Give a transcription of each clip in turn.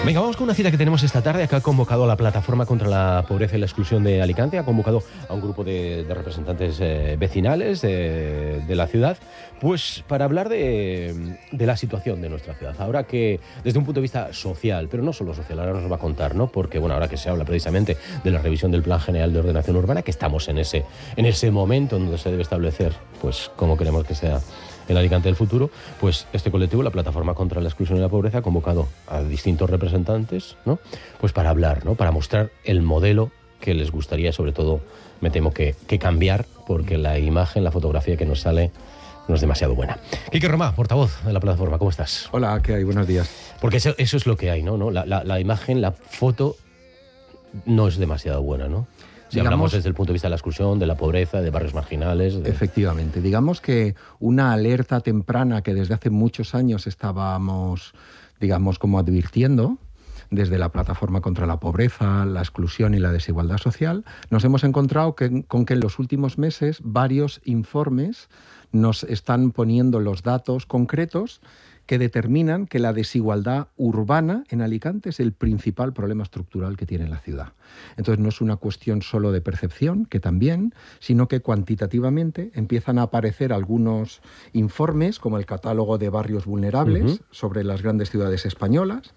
Venga, vamos con una cita que tenemos esta tarde, que ha convocado a la Plataforma contra la Pobreza y la Exclusión de Alicante, ha convocado a un grupo de representantes vecinales de la ciudad, pues para hablar de la situación de nuestra ciudad. Ahora que, desde un punto de vista social, pero no solo social, ahora nos va a contar, ¿no? Porque, bueno, ahora que se habla precisamente de la revisión del Plan General de Ordenación Urbana, que estamos en ese momento en donde se debe establecer, pues, cómo queremos que sea el Alicante del futuro, pues este colectivo, la Plataforma contra la Exclusión y la Pobreza, ha convocado a distintos representantes, ¿no? Pues para hablar, ¿no? Para mostrar el modelo que les gustaría, sobre todo, me temo que cambiar, porque la imagen, la fotografía que nos sale no es demasiado buena. Quique Romà, portavoz de la Plataforma, ¿cómo estás? Hola, ¿qué hay? Buenos días. Porque eso es lo que hay, ¿no? La imagen, la foto no es demasiado buena, ¿no? Si hablamos desde el punto de vista de la exclusión, de la pobreza, de barrios marginales. Efectivamente. Digamos que una alerta temprana que desde hace muchos años estábamos, como advirtiendo, desde la Plataforma contra la Pobreza, la Exclusión y la Desigualdad Social, nos hemos encontrado con que en los últimos meses varios informes nos están poniendo los datos concretos que determinan que la desigualdad urbana en Alicante es el principal problema estructural que tiene la ciudad. Entonces no es una cuestión solo de percepción, que también, sino que cuantitativamente empiezan a aparecer algunos informes, como el Catálogo de Barrios Vulnerables sobre las grandes ciudades españolas,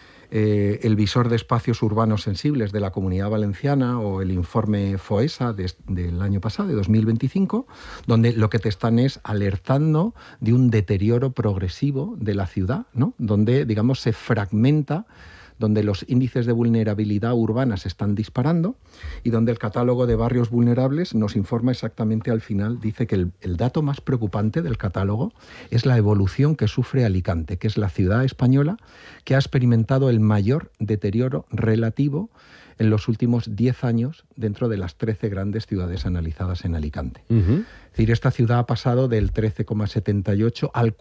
el Visor de Espacios Urbanos Sensibles de la Comunidad Valenciana o el informe FOESA del año pasado, de 2025, donde lo que te están es alertando de un deterioro progresivo de la ciudad, ¿no? Donde, se fragmenta, donde los índices de vulnerabilidad urbana se están disparando y donde el Catálogo de Barrios Vulnerables nos informa exactamente al final, dice que el dato más preocupante del catálogo es la evolución que sufre Alicante, que es la ciudad española que ha experimentado el mayor deterioro relativo en los últimos 10 años dentro de las 13 grandes ciudades analizadas en Alicante. Es decir, esta ciudad ha pasado del 13,78 al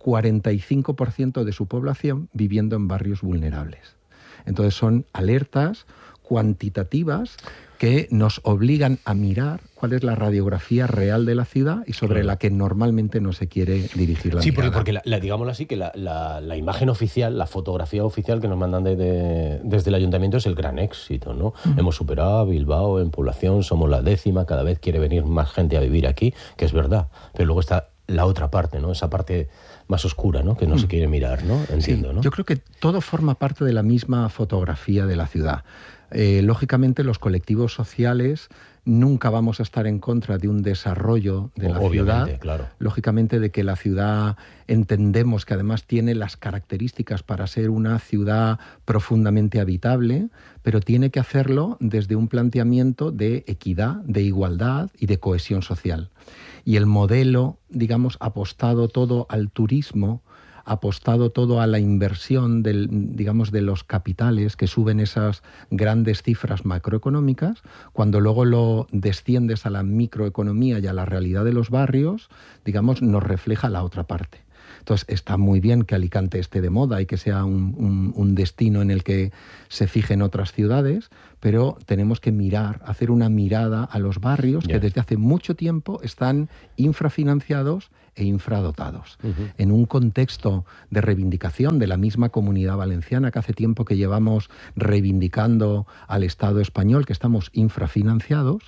45% de su población viviendo en barrios vulnerables. Entonces son alertas cuantitativas que nos obligan a mirar cuál es la radiografía real de la ciudad y sobre la que normalmente no se quiere dirigir la mirada. Sí, porque digámoslo así, que la imagen oficial, la fotografía oficial que nos mandan desde el ayuntamiento es el gran éxito, ¿no? Hemos superado a Bilbao en población, somos la 10ª, cada vez quiere venir más gente a vivir aquí, que es verdad, pero luego está la otra parte, ¿no? Esa parte más oscura, ¿no? Que no se quiere mirar, ¿no? Entiendo, sí, ¿no? Yo creo que todo forma parte de la misma fotografía de la ciudad. Lógicamente, los colectivos sociales nunca vamos a estar en contra de un desarrollo de la ciudad. Claro. Lógicamente, de que la ciudad entendemos que además tiene las características para ser una ciudad profundamente habitable, pero tiene que hacerlo desde un planteamiento de equidad, de igualdad y de cohesión social. Y el modelo, apostado todo al turismo, apostado todo a la inversión de los capitales que suben esas grandes cifras macroeconómicas, cuando luego lo desciendes a la microeconomía y a la realidad de los barrios, nos refleja la otra parte. Entonces está muy bien que Alicante esté de moda y que sea un destino en el que se fijen otras ciudades, pero tenemos que hacer una mirada a los barrios que desde hace mucho tiempo están infrafinanciados e infradotados. En un contexto de reivindicación de la misma Comunidad Valenciana, que hace tiempo que llevamos reivindicando al Estado español, que estamos infrafinanciados,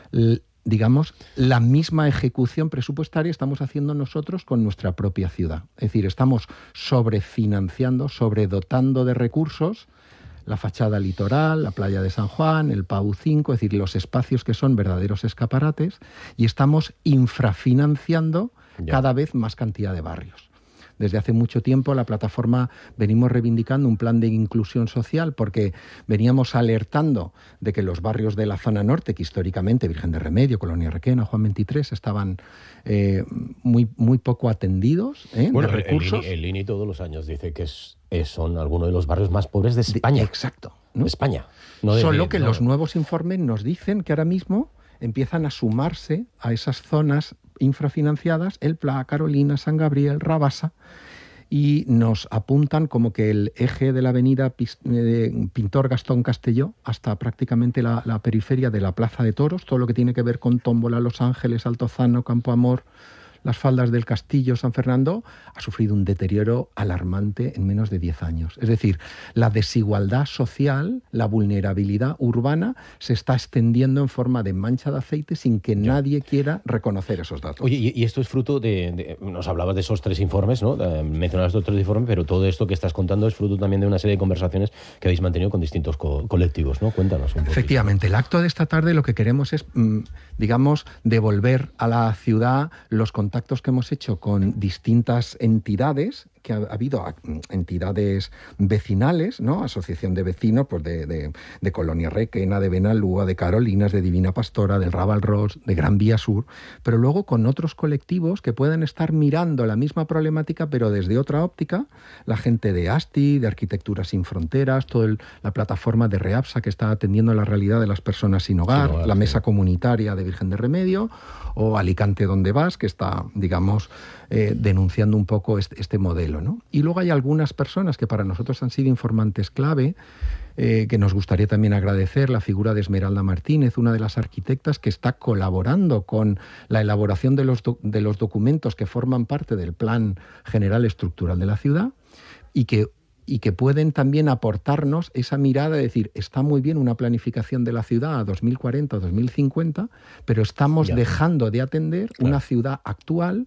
la misma ejecución presupuestaria estamos haciendo nosotros con nuestra propia ciudad. Es decir, estamos sobrefinanciando, sobredotando de recursos la fachada litoral, la playa de San Juan, el PAU 5, es decir, los espacios que son verdaderos escaparates, y estamos infrafinanciando cada vez más cantidad de barrios. Desde hace mucho tiempo la plataforma venimos reivindicando un plan de inclusión social porque veníamos alertando de que los barrios de la zona norte, que históricamente Virgen de Remedio, Colonia Requena, Juan 23, estaban muy poco atendidos de recursos. El INI todos los años dice que son algunos de los barrios más pobres de España. Exacto. ¿no? De España. Solo que los nuevos informes nos dicen que ahora mismo empiezan a sumarse a esas zonas infrafinanciadas el Pla, Carolina, San Gabriel, Rabasa, y nos apuntan como que el eje de la avenida Pintor Gastón Castelló hasta prácticamente la periferia de la Plaza de Toros, todo lo que tiene que ver con Tómbola, Los Ángeles, Altozano, Campo Amor, las faldas del Castillo San Fernando, ha sufrido un deterioro alarmante en menos de 10 años. Es decir, la desigualdad social, la vulnerabilidad urbana se está extendiendo en forma de mancha de aceite sin que nadie quiera reconocer esos datos. Oye, y esto es fruto nos hablabas de esos 3 informes, ¿no? Mencionabas estos 3 informes, pero todo esto que estás contando es fruto también de una serie de conversaciones que habéis mantenido con distintos colectivos, ¿no? Cuéntanos un poco. Efectivamente, el acto de esta tarde lo que queremos es, digamos, devolver a la ciudad los contactos que hemos hecho con distintas entidades, que ha habido entidades vecinales, ¿no? Asociación de vecinos, pues de Colonia Requena, de Benalúa, de Carolinas, de Divina Pastora, del Raval Ros, de Gran Vía Sur, pero luego con otros colectivos que pueden estar mirando la misma problemática, pero desde otra óptica, la gente de ASTI, de Arquitectura Sin Fronteras, toda la plataforma de REAPSA que está atendiendo la realidad de las personas sin hogar, la mesa comunitaria de Virgen de Remedio, o Alicante Donde Vas, que está, digamos, denunciando un poco este modelo, ¿no? Y luego hay algunas personas que para nosotros han sido informantes clave, que nos gustaría también agradecer, la figura de Esmeralda Martínez, una de las arquitectas que está colaborando con la elaboración de los documentos que forman parte del Plan General Estructural de la ciudad, y que pueden también aportarnos esa mirada de decir, está muy bien una planificación de la ciudad a 2040 o 2050, pero estamos dejando de atender una ciudad actual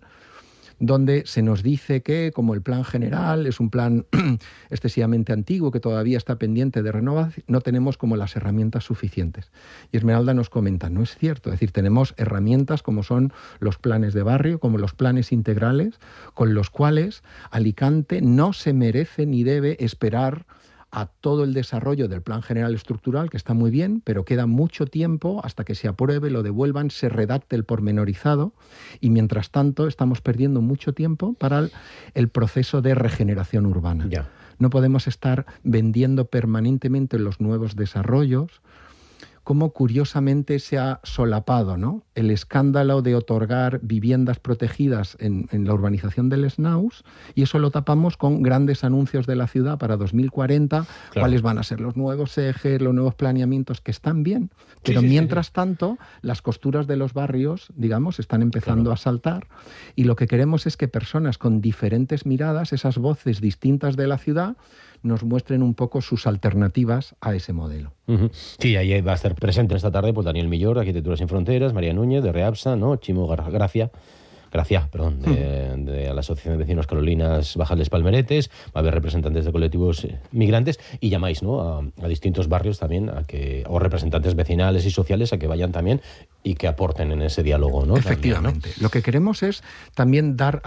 donde se nos dice que, como el plan general es un plan excesivamente antiguo, que todavía está pendiente de renovación, no tenemos como las herramientas suficientes. Y Esmeralda nos comenta, no es cierto, es decir, tenemos herramientas como son los planes de barrio, como los planes integrales, con los cuales Alicante no se merece ni debe esperar a todo el desarrollo del Plan General Estructural, que está muy bien, pero queda mucho tiempo hasta que se apruebe, lo devuelvan, se redacte el pormenorizado, y mientras tanto estamos perdiendo mucho tiempo para el proceso de regeneración urbana. No podemos estar vendiendo permanentemente los nuevos desarrollos, como curiosamente se ha solapado, ¿no? El escándalo de otorgar viviendas protegidas en la urbanización del Snaus, y eso lo tapamos con grandes anuncios de la ciudad para 2040, cuáles van a ser los nuevos ejes, los nuevos planeamientos, que están bien, pero mientras tanto las costuras de los barrios, digamos, están empezando a saltar, y lo que queremos es que personas con diferentes miradas, esas voces distintas de la ciudad, nos muestren un poco sus alternativas a ese modelo. Sí, ahí va a estar presente esta tarde pues Daniel Millor, de Arquitectura Sin Fronteras, María Núñez, de REAPSA, ¿no? Chimo Gracia, de la Asociación de Vecinos Carolinas Bajales Palmeretes, va a haber representantes de colectivos migrantes, y llamáis, ¿no?, a distintos barrios también, o representantes vecinales y sociales a que vayan también y que aporten en ese diálogo, ¿no? Efectivamente. También, ¿no? Lo que queremos es también dar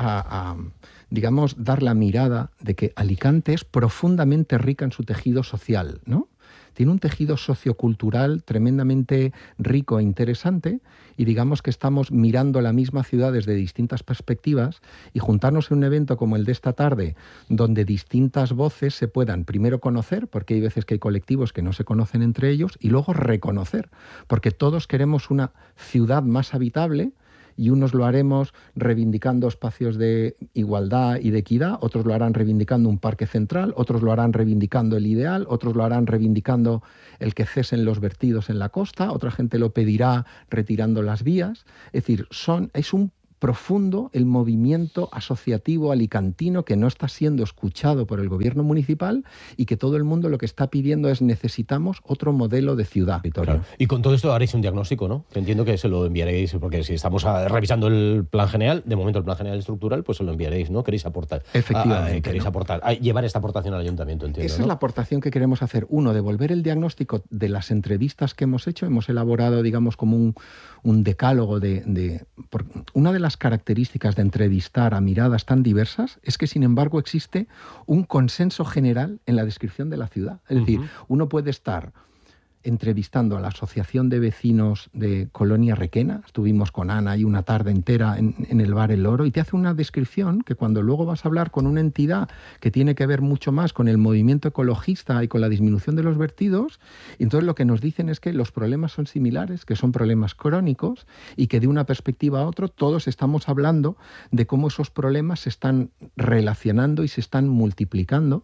dar la mirada de que Alicante es profundamente rica en su tejido social, ¿no? Tiene un tejido sociocultural tremendamente rico e interesante, y digamos que estamos mirando la misma ciudad desde distintas perspectivas, y juntarnos en un evento como el de esta tarde, donde distintas voces se puedan primero conocer, porque hay veces que hay colectivos que no se conocen entre ellos, y luego reconocer, porque todos queremos una ciudad más habitable, y unos lo haremos reivindicando espacios de igualdad y de equidad, otros lo harán reivindicando un parque central, otros lo harán reivindicando el ideal, otros lo harán reivindicando el que cesen los vertidos en la costa, otra gente lo pedirá retirando las vías. Es decir, es un profundo el movimiento asociativo alicantino que no está siendo escuchado por el gobierno municipal, y que todo el mundo lo que está pidiendo es: necesitamos otro modelo de ciudad. Claro. Y con todo esto haréis un diagnóstico, ¿no? Entiendo que se lo enviaréis, porque si estamos revisando el plan general, de momento el plan general estructural, pues se lo enviaréis, ¿no? Queréis aportar. Efectivamente. Queréis aportar, llevar esta aportación al ayuntamiento, entiendo. Esa es la aportación que queremos hacer. Uno, devolver el diagnóstico de las entrevistas que hemos hecho. Hemos elaborado, digamos, como un decálogo una de las características de entrevistar a miradas tan diversas es que, sin embargo, existe un consenso general en la descripción de la ciudad. Es decir, uno puede estar entrevistando a la Asociación de Vecinos de Colonia Requena, estuvimos con Ana ahí una tarde entera en el bar El Oro, y te hace una descripción que, cuando luego vas a hablar con una entidad que tiene que ver mucho más con el movimiento ecologista y con la disminución de los vertidos, y entonces lo que nos dicen es que los problemas son similares, que son problemas crónicos, y que de una perspectiva a otra todos estamos hablando de cómo esos problemas se están relacionando y se están multiplicando.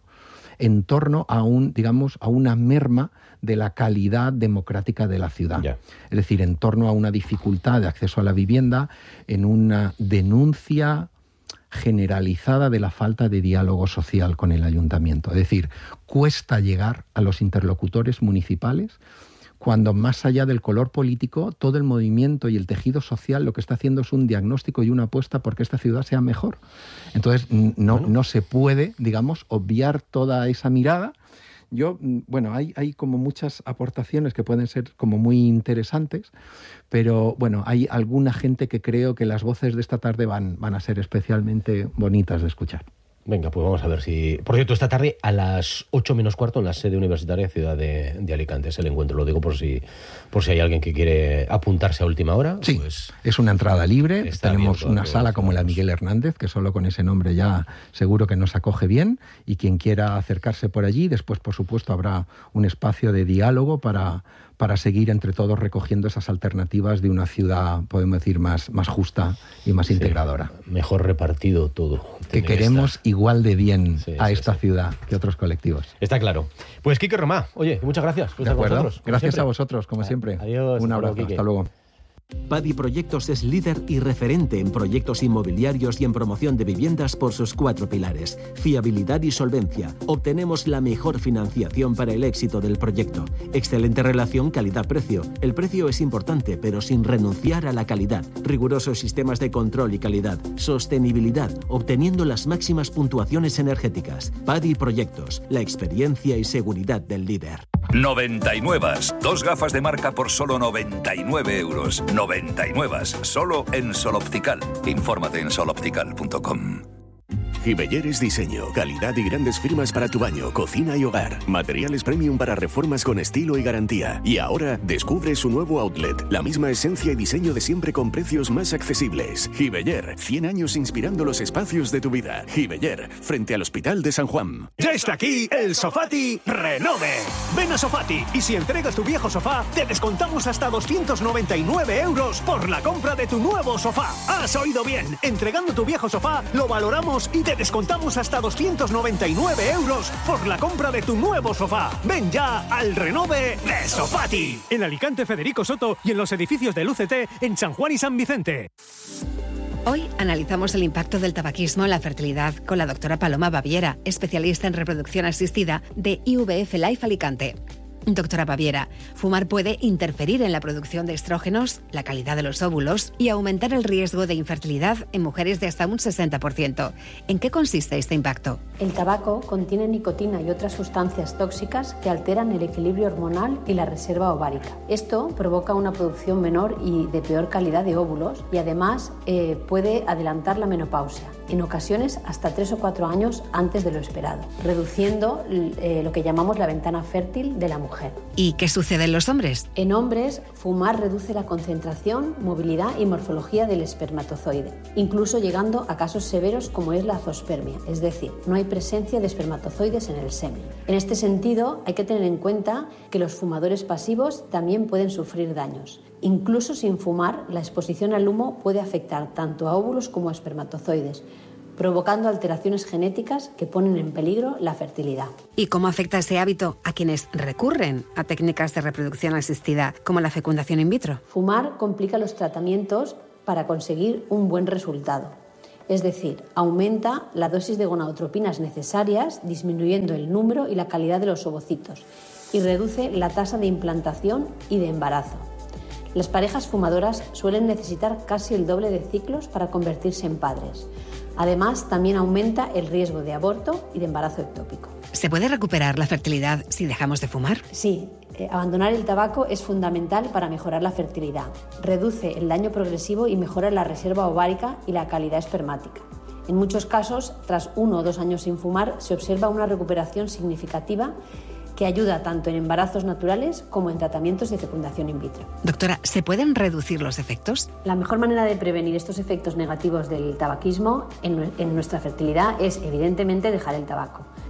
en torno a una merma de la calidad democrática de la ciudad. Ya. Es decir, en torno a una dificultad de acceso a la vivienda, en una denuncia generalizada de la falta de diálogo social con el ayuntamiento. Es decir, cuesta llegar a los interlocutores municipales cuando, más allá del color político, todo el movimiento y el tejido social lo que está haciendo es un diagnóstico y una apuesta porque esta ciudad sea mejor. Entonces, no se puede, obviar toda esa mirada. Hay como muchas aportaciones que pueden ser como muy interesantes, pero hay alguna gente que creo que las voces de esta tarde van a ser especialmente bonitas de escuchar. Venga, pues vamos a ver si... Por cierto, esta tarde a las 8 menos cuarto en la sede universitaria Ciudad de Alicante es el encuentro. Lo digo por si hay alguien que quiere apuntarse a última hora. Sí, pues es una entrada libre. Tenemos una sala los como la Miguel Hernández, que solo con ese nombre ya seguro que nos acoge bien. Y quien quiera acercarse por allí, después, por supuesto, habrá un espacio de diálogo para seguir entre todos recogiendo esas alternativas de una ciudad, podemos decir, más justa y más integradora. Mejor repartido todo. Que queremos igual de bien a esta ciudad que otros colectivos. Está claro. Pues Quique Romà, oye, muchas gracias por estar con nosotros. Gracias a vosotros, como siempre. Adiós. Un abrazo, hasta luego. Padi Proyectos es líder y referente en proyectos inmobiliarios y en promoción de viviendas por sus 4 pilares: fiabilidad y solvencia. Obtenemos la mejor financiación para el éxito del proyecto. Excelente relación calidad-precio. El precio es importante, pero sin renunciar a la calidad. Rigurosos sistemas de control y calidad. Sostenibilidad, obteniendo las máximas puntuaciones energéticas. Padi Proyectos, la experiencia y seguridad del líder. 99. 2 gafas de marca por solo 99 euros. 99. Solo en Sol Optical. Infórmate en soloptical.com. Gibeller es diseño, calidad y grandes firmas para tu baño, cocina y hogar. Materiales premium para reformas con estilo y garantía. Y ahora descubre su nuevo outlet. La misma esencia y diseño de siempre con precios más accesibles. Gibeller, 100 años inspirando los espacios de tu vida. Gibeller, frente al Hospital de San Juan. Ya está aquí el Sofati Renove. Ven a Sofati y si entregas tu viejo sofá, te descontamos hasta 299 euros por la compra de tu nuevo sofá. ¿Has oído bien? Entregando tu viejo sofá, lo valoramos y te descontamos hasta 299 euros por la compra de tu nuevo sofá. Ven ya al Renove de Sofati. En Alicante, Federico Soto, y en los edificios del UCT en San Juan y San Vicente. Hoy analizamos el impacto del tabaquismo en la fertilidad con la doctora Paloma Baviera, especialista en reproducción asistida de IVF Life Alicante. Doctora Baviera, fumar puede interferir en la producción de estrógenos, la calidad de los óvulos y aumentar el riesgo de infertilidad en mujeres de hasta un 60%. ¿En qué consiste este impacto? El tabaco contiene nicotina y otras sustancias tóxicas que alteran el equilibrio hormonal y la reserva ovárica. Esto provoca una producción menor y de peor calidad de óvulos y además puede adelantar la menopausia, en ocasiones hasta 3 o 4 años antes de lo esperado, reduciendo lo que llamamos la ventana fértil de la mujer. ¿Y qué sucede en los hombres? En hombres, fumar reduce la concentración, movilidad y morfología del espermatozoide, incluso llegando a casos severos como es la zoospermia, es decir, no hay presencia de espermatozoides en el semen. En este sentido, hay que tener en cuenta que los fumadores pasivos también pueden sufrir daños. Incluso sin fumar, la exposición al humo puede afectar tanto a óvulos como a espermatozoides, provocando alteraciones genéticas que ponen en peligro la fertilidad. ¿Y cómo afecta ese hábito a quienes recurren a técnicas de reproducción asistida como la fecundación in vitro? Fumar complica los tratamientos para conseguir un buen resultado. Es decir, aumenta la dosis de gonadotropinas necesarias, disminuyendo el número y la calidad de los ovocitos, y reduce la tasa de implantación y de embarazo. Las parejas fumadoras suelen necesitar casi el doble de ciclos para convertirse en padres. Además, también aumenta el riesgo de aborto y de embarazo ectópico. ¿Se puede recuperar la fertilidad si dejamos de fumar? Sí, abandonar el tabaco es fundamental para mejorar la fertilidad. Reduce el daño progresivo y mejora la reserva ovárica y la calidad espermática. En muchos casos, tras 1 o 2 años sin fumar, se observa una recuperación significativa que ayuda tanto en embarazos naturales como en tratamientos de fecundación in vitro. Doctora, ¿se pueden reducir los efectos? La mejor manera de prevenir estos efectos negativos del tabaquismo en nuestra fertilidad es, evidentemente, dejar el tabaco.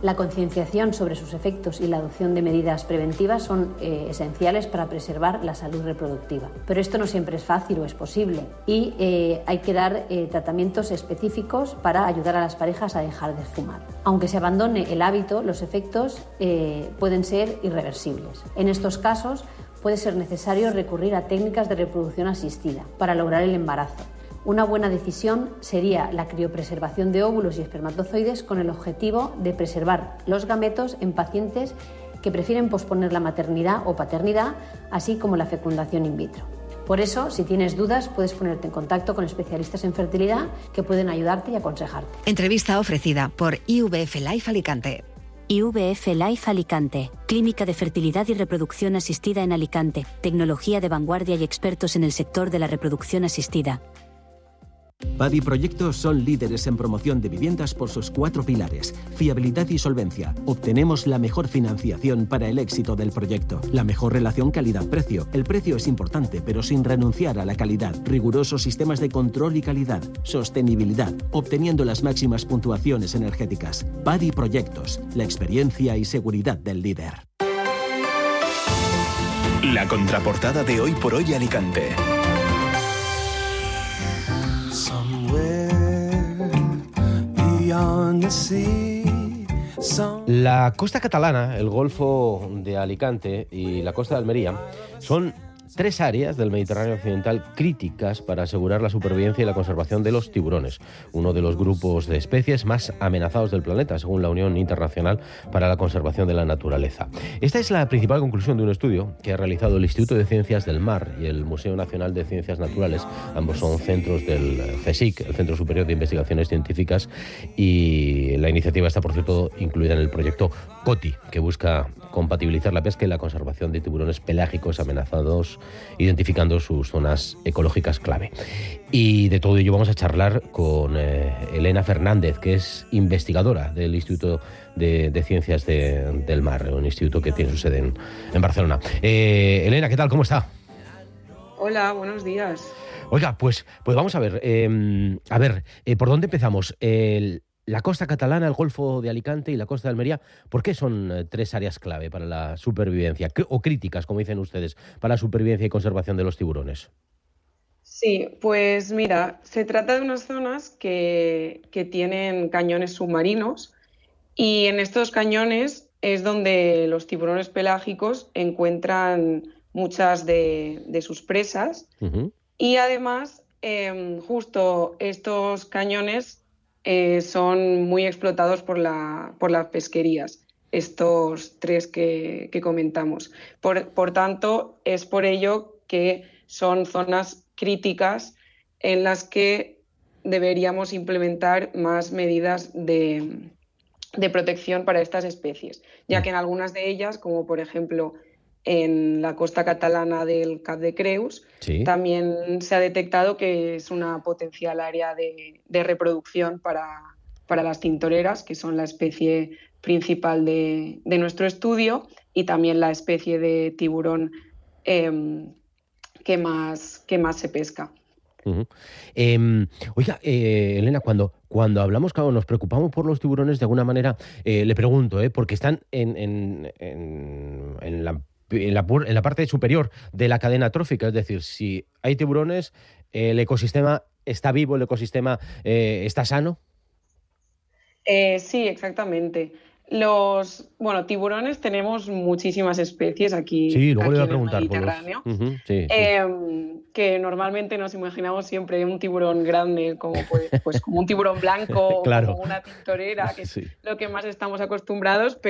La concienciación sobre sus efectos y la adopción de medidas preventivas son esenciales para preservar la salud reproductiva. Pero esto no siempre es fácil o es posible y hay que dar tratamientos específicos para ayudar a las parejas a dejar de fumar. Aunque se abandone el hábito, los efectos pueden ser irreversibles. En estos casos puede ser necesario recurrir a técnicas de reproducción asistida para lograr el embarazo. Una buena decisión sería la criopreservación de óvulos y espermatozoides con el objetivo de preservar los gametos en pacientes que prefieren posponer la maternidad o paternidad, así como la fecundación in vitro. Por eso, si tienes dudas, puedes ponerte en contacto con especialistas en fertilidad que pueden ayudarte y aconsejarte. Entrevista ofrecida por IVF Life Alicante. IVF Life Alicante, clínica de fertilidad y reproducción asistida en Alicante, tecnología de vanguardia y expertos en el sector de la reproducción asistida. Padi Proyectos son líderes en promoción de viviendas por sus 4 pilares: fiabilidad y solvencia. Obtenemos la mejor financiación para el éxito del proyecto. La mejor relación calidad-precio. El precio es importante, pero sin renunciar a la calidad. Rigurosos sistemas de control y calidad. Sostenibilidad, obteniendo las máximas puntuaciones energéticas. Padi Proyectos, la experiencia y seguridad del líder. La contraportada de Hoy por Hoy Alicante. La costa catalana, el Golfo de Alicante y la costa de Almería son 3 áreas del Mediterráneo occidental críticas para asegurar la supervivencia y la conservación de los tiburones, uno de los grupos de especies más amenazados del planeta, según la Unión Internacional para la Conservación de la Naturaleza. Esta es la principal conclusión de un estudio que ha realizado el Instituto de Ciencias del Mar y el Museo Nacional de Ciencias Naturales. Ambos son centros del CSIC, el Centro Superior de Investigaciones Científicas, y la iniciativa está, por cierto, incluida en el proyecto COTI, que busca compatibilizar la pesca y la conservación de tiburones pelágicos amenazados, identificando sus zonas ecológicas clave. Y de todo ello vamos a charlar con Elena Fernández, que es investigadora del Instituto de Ciencias del Mar, un instituto que tiene su sede en Barcelona. Elena, ¿qué tal? ¿Cómo está? Hola, buenos días. Oiga, pues vamos a ver. ¿Por dónde empezamos? La costa catalana, el Golfo de Alicante y la costa de Almería, ¿por qué son 3 áreas clave para la supervivencia, o críticas, como dicen ustedes, para la supervivencia y conservación de los tiburones? Sí, pues mira, se trata de unas zonas que tienen cañones submarinos, y en estos cañones es donde los tiburones pelágicos encuentran muchas de sus presas. Uh-huh. Y además, justo estos cañones son muy explotados por las pesquerías, estos 3 que comentamos. Por tanto, es por ello que son zonas críticas en las que deberíamos implementar más medidas de protección para estas especies, ya que en algunas de ellas, como por ejemplo en la costa catalana del Cap de Creus, sí, también se ha detectado que es una potencial área de reproducción para las tintoreras, que son la especie principal de nuestro estudio, y también la especie de tiburón que más se pesca. Uh-huh. Oiga, Elena, cuando hablamos, claro, nos preocupamos por los tiburones, de alguna manera, le pregunto, porque están en la parte superior de la cadena trófica, es decir, si hay tiburones, ¿el ecosistema está vivo, el ecosistema está sano? Sí, exactamente. Tiburones tenemos muchísimas especies aquí, sí, luego aquí le voy a en preguntar el Mediterráneo, uh-huh, sí. Que normalmente nos imaginamos siempre un tiburón grande, como como un tiburón blanco, claro, o como una tintorera, que sí, es lo que más estamos acostumbrados,